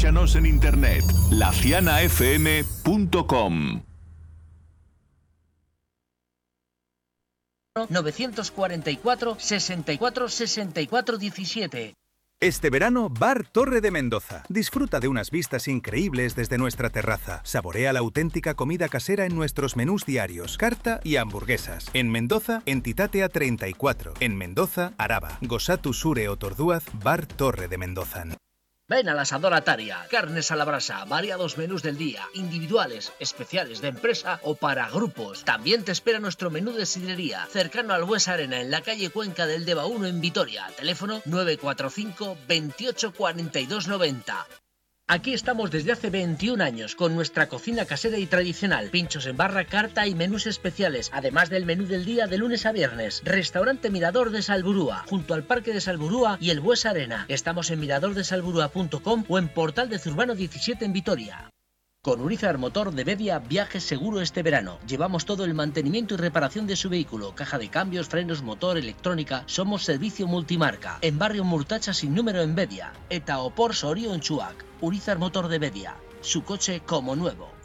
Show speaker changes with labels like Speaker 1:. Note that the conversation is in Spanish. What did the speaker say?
Speaker 1: Escúchanos en internet, lacianafm.com.
Speaker 2: 944 64 64 17.
Speaker 3: Este verano, Bar Torre de Mendoza. Disfruta de unas vistas increíbles desde nuestra terraza. Saborea la auténtica comida casera en nuestros menús diarios, carta y hamburguesas. En Mendoza, Entitatea 34. En Mendoza, Araba. Gosatu Sure Otorduaz, Bar Torre de Mendoza.
Speaker 2: Ven al Asador Ataria, carnes a la brasa, variados menús del día, individuales, especiales de empresa o para grupos. También te espera nuestro menú de sidrería, cercano al Buesa Arena, en la calle Cuenca del Deva 1 en Vitoria. Teléfono 945 28 42 90. Aquí estamos desde hace 21 años con nuestra cocina casera y tradicional, pinchos en barra, carta y menús especiales, además del menú del día de lunes a viernes. Restaurante Mirador de Salburúa, junto al Parque de Salburúa y el Buesa Arena. Estamos en miradordesalburúa.com o en Portal de Zurbano 17 en Vitoria. Con Urizar Motor de Bedia, viaje seguro este verano. Llevamos todo el mantenimiento y reparación de su vehículo, caja de cambios, frenos, motor, electrónica. Somos servicio multimarca. En barrio Murtacha sin número en Bedia. Eta Opor Sorio en Chuac. Urizar Motor de Bedia. Su coche como nuevo.